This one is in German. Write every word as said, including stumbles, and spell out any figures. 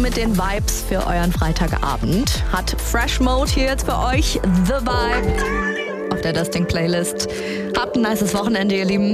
mit den Vibes für euren Freitagabend. Hat Fresh Mode hier jetzt für euch The Vibe auf der Dusting Playlist. Habt ein nices Wochenende, ihr Lieben.